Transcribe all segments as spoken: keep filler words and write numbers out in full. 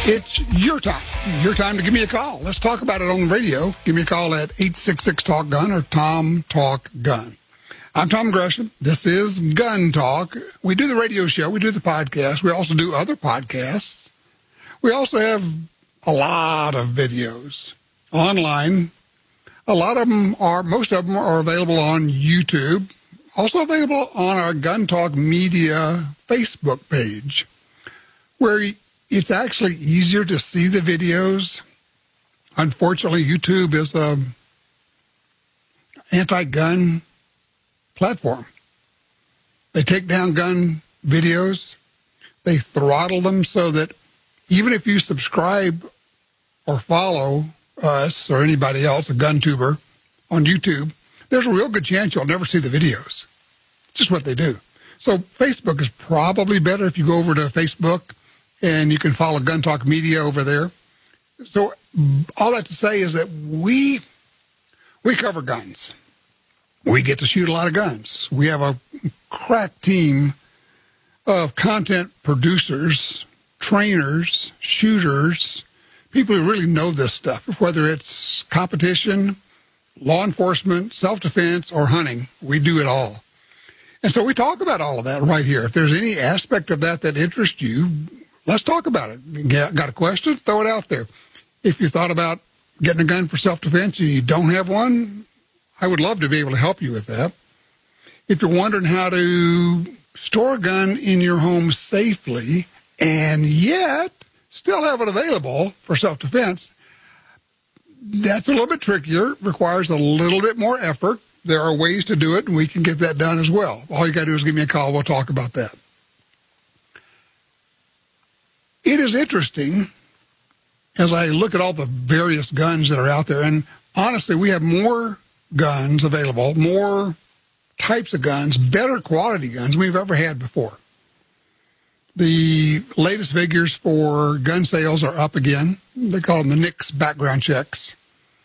It's your time. Your time to give me a call. Let's talk about it on the radio. Give me a call at eight six six talk gun or Tom Talk Gun. I'm Tom Gresham. This is Gun Talk. We do the radio show. We do the podcast. We also do other podcasts. We also have a lot of videos online. A lot of them are, most of them are available on YouTube. Also available on our Gun Talk Media Facebook page, where it's actually easier to see the videos. Unfortunately, YouTube is a anti-gun platform. They take down gun videos. They throttle them so that even if you subscribe or follow us or anybody else, a gun tuber, on YouTube, there's a real good chance you'll never see the videos. It's just what they do. So Facebook is probably better if you go over to Facebook and you can follow Gun Talk Media over there. So all that to say is that we we cover guns. We get to shoot a lot of guns. We have a crack team of content producers, trainers, shooters, people who really know this stuff, whether it's competition, law enforcement, self-defense, or hunting. We do it all. And so we talk about all of that right here. If there's any aspect of that that interests you, let's talk about it. Got a question? Throw it out there. If you thought about getting a gun for self-defense and you don't have one, I would love to be able to help you with that. If you're wondering how to store a gun in your home safely and yet still have it available for self-defense, that's a little bit trickier, requires a little bit more effort. There are ways to do it, and we can get that done as well. All you got to do is give me a call. We'll talk about that. It is interesting as I look at all the various guns that are out there, and honestly, we have more guns available, more types of guns, better quality guns than we've ever had before. The latest figures for gun sales are up again. They call them the N I C S background checks.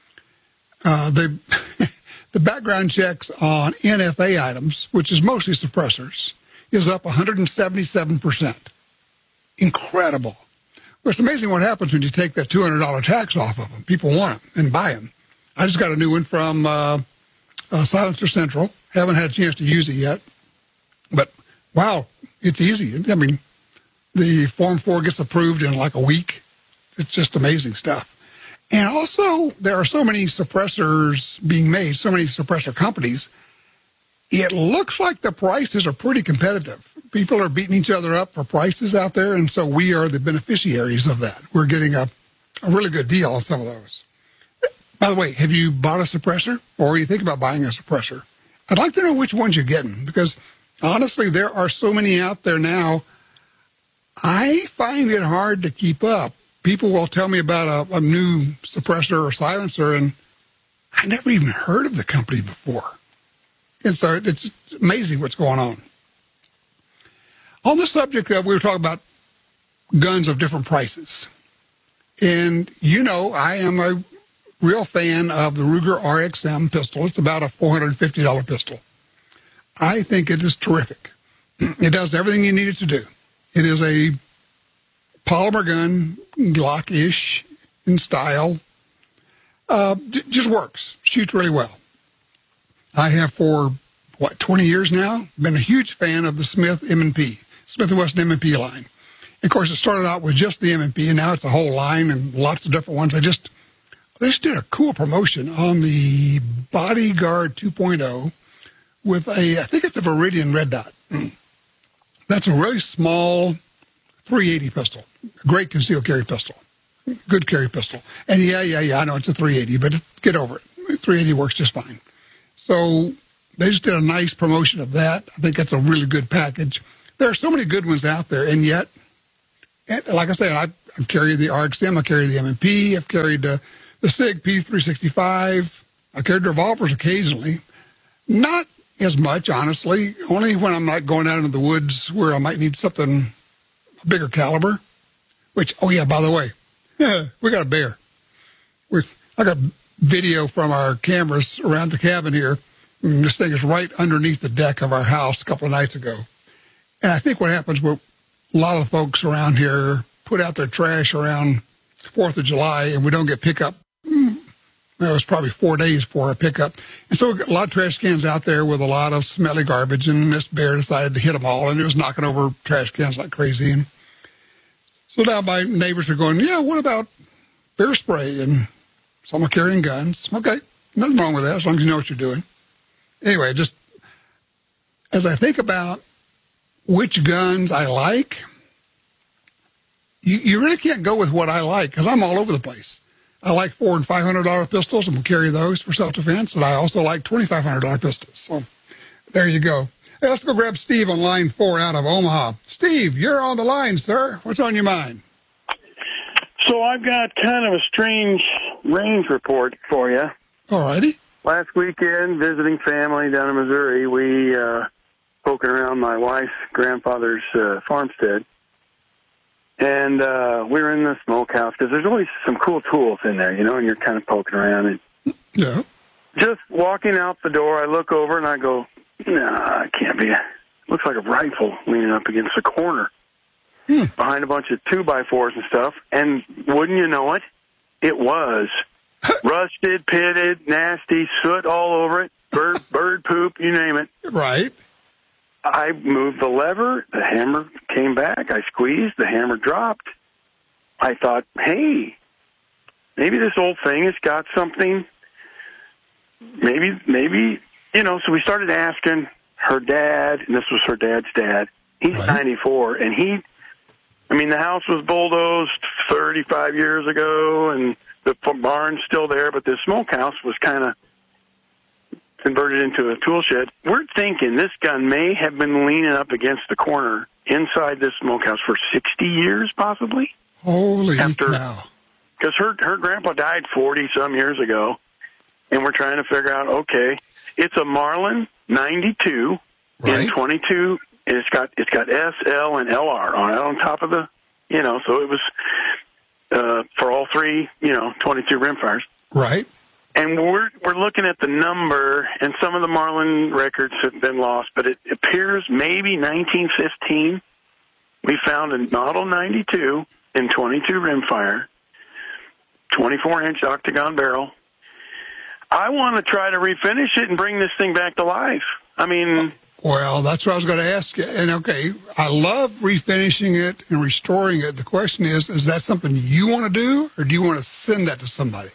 Uh, they, the background checks on N F A items, which is mostly suppressors, is up one hundred seventy-seven percent. Incredible. Well, it's amazing what happens when you take that two hundred dollars tax off of them. People want them and buy them. I just got a new one from uh, uh, Silencer Central. Haven't had a chance to use it yet. But, wow, it's easy. I mean, the Form four gets approved in like a week. It's just amazing stuff. And also, there are so many suppressors being made, so many suppressor companies, it looks like the prices are pretty competitive. People are beating each other up for prices out there, and so we are the beneficiaries of that. We're getting a, a really good deal on some of those. By the way, have you bought a suppressor, or are you thinking about buying a suppressor? I'd like to know which ones you're getting, because honestly, there are so many out there now, I find it hard to keep up. People will tell me about a, a new suppressor or silencer, and I never even heard of the company before. And so it's amazing what's going on. On the subject of, we were talking about guns of different prices. And you know, I am a real fan of the Ruger R X M pistol. It's about a four hundred fifty dollars pistol. I think it is terrific. It does everything you need it to do. It is a polymer gun, Glock-ish in style. Uh, it just works. Shoots really well. I have for, what, twenty years now, been a huge fan of the Smith M and P, Smith and Wesson M and P line. Of course, it started out with just the M and P, and now it's a whole line and lots of different ones. I just, they just did a cool promotion on the Bodyguard two point oh with a, I think it's a Viridian red dot. That's a really small three eighty pistol, a great concealed carry pistol, good carry pistol. And yeah, yeah, yeah, I know it's a three eighty, but get over it. three eighty works just fine. So they just did a nice promotion of that. I think that's a really good package. There are so many good ones out there, and yet, and like I said, I've, I've carried the R X M, I carried the M and P, I've carried the, the SIG P three sixty-five, I carried revolvers occasionally. Not as much, honestly, only when I'm not going out into the woods where I might need something a bigger caliber, which, oh yeah, by the way, yeah, we got a bear. We I got video from our cameras around the cabin here. And this thing is right underneath the deck of our house a couple of nights ago. And I think what happens with a lot of the folks around here put out their trash around fourth of July, and we don't get pickup. Well, it was probably four days for a pickup. And so we got a lot of trash cans out there with a lot of smelly garbage, and Miss Bear decided to hit them all, and it was knocking over trash cans like crazy. And so now my neighbors are going, yeah, what about bear spray? And some are carrying guns. Okay, nothing wrong with that as long as you know what you're doing. Anyway, just as I think about which guns I like, you, you really can't go with what I like because I'm all over the place. I like four and five hundred dollar pistols, and we'll carry those for self defense. And I also like twenty five hundred dollar pistols. So there you go. Hey, let's go grab Steve on line four out of Omaha. Steve, you're on the line, sir. What's on your mind? So I've got kind of a strange range report for you. All righty. Last weekend, visiting family down in Missouri, we uh, poking around my wife's grandfather's uh, farmstead. And uh, we were in the smokehouse because there's always some cool tools in there, you know, and you're kind of poking around. And yeah. Just walking out the door, I look over and I go, nah, it can't be. It looks like a rifle leaning up against the corner hmm. behind a bunch of two-by-fours and stuff. And wouldn't you know it, it was rusted, pitted, nasty, soot all over it, bird, bird poop, you name it. Right. I moved the lever, the hammer came back, I squeezed, the hammer dropped. I thought, hey, maybe this old thing has got something, maybe, maybe, you know, so we started asking her dad, and this was her dad's dad. He's right. ninety-four, and he, I mean, the house was bulldozed thirty-five years ago, and the barn's still there, but the smokehouse was kind of converted into a tool shed. We're thinking this gun may have been leaning up against the corner inside this smokehouse for sixty years, possibly. Holy cow. Because her, her grandpa died forty-some years ago, and we're trying to figure out, okay, it's a Marlin ninety-two right. in twenty-two, and it's got it's got S, L, and L R on it on top of the, you know, so it was uh, for all three, you know, twenty-two rimfires. Right. And we're we're looking at the number, and some of the Marlin records have been lost, but it appears maybe nineteen fifteen. We found a model ninety-two in twenty-two rimfire, twenty-four inch octagon barrel. I want to try to refinish it and bring this thing back to life. I mean... Well, that's what I was going to ask you. And, okay, I love refinishing it and restoring it. The question is, is that something you want to do, or do you want to send that to somebody?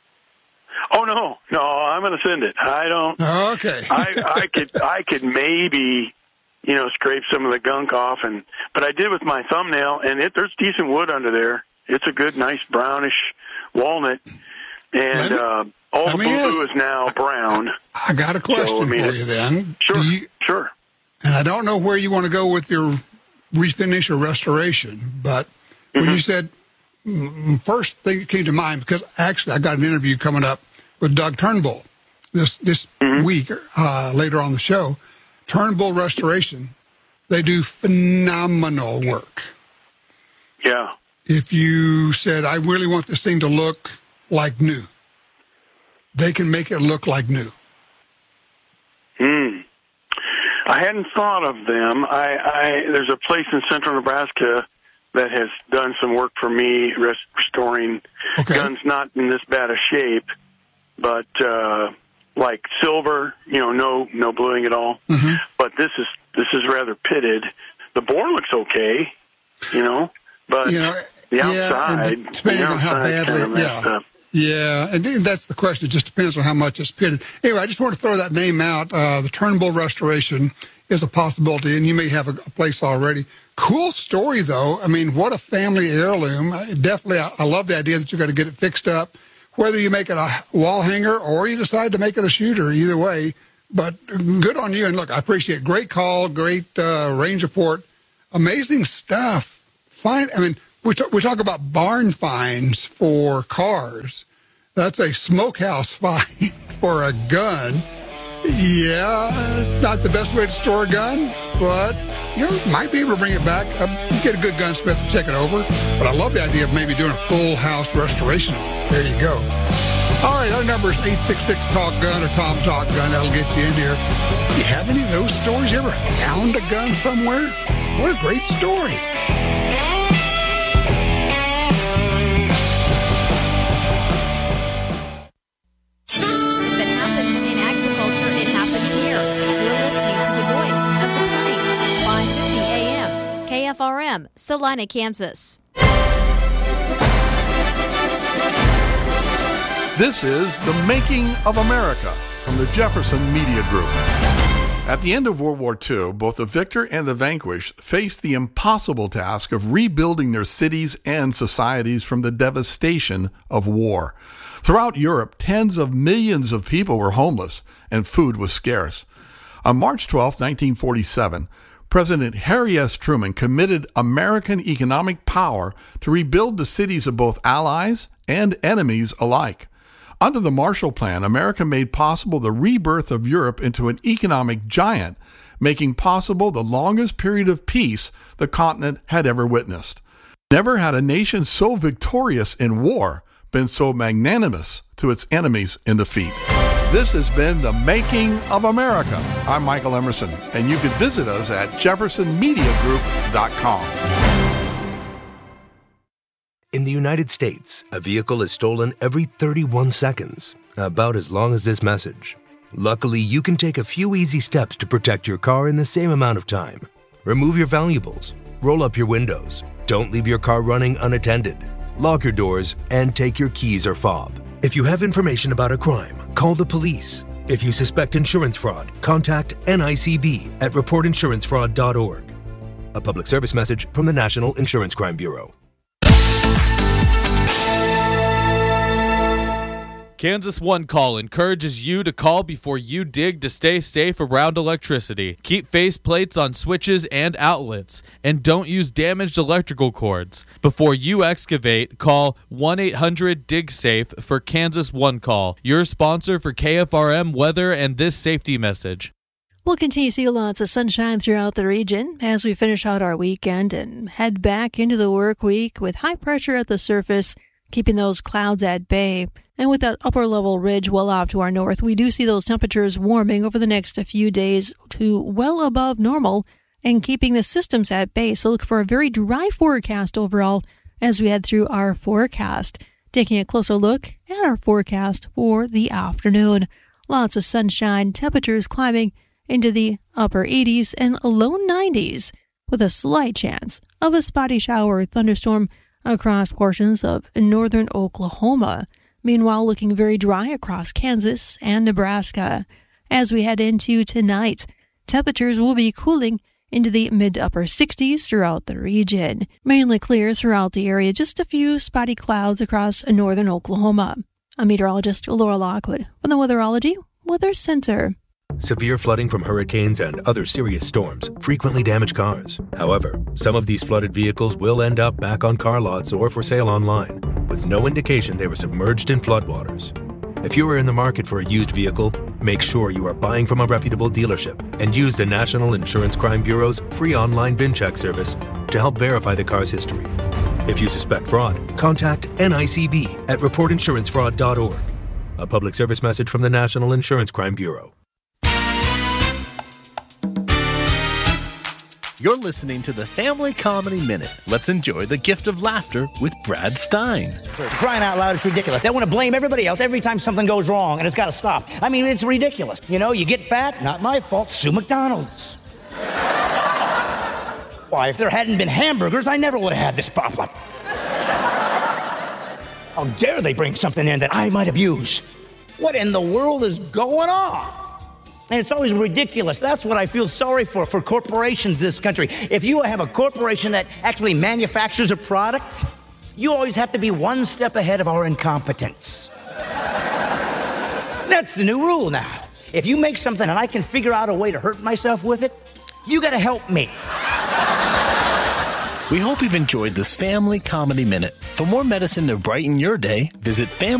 Oh no, no! I'm going to send it. I don't. Okay. I, I could, I could maybe, you know, scrape some of the gunk off, and but I did with my thumbnail, and it, there's decent wood under there. It's a good, nice brownish walnut, and me, uh, all the boo is now brown. I got a question so, I mean, for you then. Sure, you, sure. And I don't know where you want to go with your refinish or restoration, but when mm-hmm. you said first thing that came to mind, because actually I got an interview coming up with Doug Turnbull this this mm-hmm. week, uh, later on the show. Turnbull Restoration, they do phenomenal work. Yeah. If you said, I really want this thing to look like new, they can make it look like new. Hmm. I hadn't thought of them. I, I there's a place in central Nebraska that has done some work for me rest, restoring okay. guns not in this bad a shape, but uh, like silver, you know, no no bluing at all. Mm-hmm. But this is this is rather pitted. The bore looks okay, you know, but you know, the outside, yeah, depending the on how badly, yeah, up. yeah, and that's the question. It just depends on how much it's pitted. Anyway, I just want to throw that name out. Uh, the Turnbull Restoration is a possibility, and you may have a, a place already. Cool story, though. I mean, what a family heirloom. I, definitely, I, I love the idea that you're going to get it fixed up. Whether you make it a wall hanger or you decide to make it a shooter, either way. But good on you. And look, I appreciate it. Great call, great uh, range report. Amazing stuff. Fine. I mean, we, t- we talk about barn finds for cars. That's a smokehouse find for a gun. Yeah, it's not the best way to store a gun, but you might be able to bring it back. Um, you get a good gunsmith to check it over. But I love the idea of maybe doing a full house restoration. There you go. All right, our number is eight six six talk gun or Tom Talk Gun. That'll get you in here. Do you have any of those stories? You ever found a gun somewhere? What a great story. M, Salina, Kansas. This is The Making of America from the Jefferson Media Group. At the end of World War Two, both the victor and the vanquished faced the impossible task of rebuilding their cities and societies from the devastation of war. Throughout Europe, tens of millions of people were homeless and food was scarce. On March twelfth, nineteen forty-seven, President Harry S. Truman committed American economic power to rebuild the cities of both allies and enemies alike. Under the Marshall Plan, America made possible the rebirth of Europe into an economic giant, making possible the longest period of peace the continent had ever witnessed. Never had a nation so victorious in war been so magnanimous to its enemies in defeat. This has been The Making of America. I'm Michael Emerson, and you can visit us at jefferson media group dot com. In the United States, a vehicle is stolen every thirty-one seconds, about as long as this message. Luckily, you can take a few easy steps to protect your car in the same amount of time. Remove your valuables, roll up your windows, don't leave your car running unattended, lock your doors, and take your keys or fob. If you have information about a crime, call the police. If you suspect insurance fraud, contact N I C B at report insurance fraud dot org. A public service message from the National Insurance Crime Bureau. Kansas One Call encourages you to call before you dig to stay safe around electricity. Keep faceplates on switches and outlets, and don't use damaged electrical cords. Before you excavate, call one eight hundred dig safe for Kansas One Call, your sponsor for K F R M weather and this safety message. We'll continue to see lots of sunshine throughout the region as we finish out our weekend and head back into the work week with high pressure at the surface, keeping those clouds at bay. And with that upper-level ridge well off to our north, we do see those temperatures warming over the next few days to well above normal and keeping the systems at bay. So look for a very dry forecast overall as we head through our forecast. Taking a closer look at our forecast for the afternoon. Lots of sunshine, temperatures climbing into the upper eighties and low nineties with a slight chance of a spotty shower or thunderstorm across portions of northern Oklahoma. Meanwhile, looking very dry across Kansas and Nebraska. As we head into tonight, temperatures will be cooling into the mid to upper sixties throughout the region. Mainly clear throughout the area, just a few spotty clouds across northern Oklahoma. I'm meteorologist Laura Lockwood from the Weatherology Weather Center. Severe flooding from hurricanes and other serious storms frequently damage cars. However, some of these flooded vehicles will end up back on car lots or for sale online, with no indication they were submerged in floodwaters. If you are in the market for a used vehicle, make sure you are buying from a reputable dealership and use the National Insurance Crime Bureau's free online VIN check service to help verify the car's history. If you suspect fraud, contact N I C B at report insurance fraud dot org. A public service message from the National Insurance Crime Bureau. You're listening to the Family Comedy Minute. Let's enjoy the gift of laughter with Brad Stein. For crying out loud, it's ridiculous. They want to blame everybody else every time something goes wrong, and it's got to stop. I mean, it's ridiculous. You know, you get fat, not my fault, sue McDonald's. Why, if there hadn't been hamburgers, I never would have had this problem. How dare they bring something in that I might abuse? What in the world is going on? And it's always ridiculous. That's what I feel sorry for, for corporations in this country. If you have a corporation that actually manufactures a product, you always have to be one step ahead of our incompetence. That's the new rule now. If you make something and I can figure out a way to hurt myself with it, you got to help me. We hope you've enjoyed this Family Comedy Minute. For more medicine to brighten your day, visit family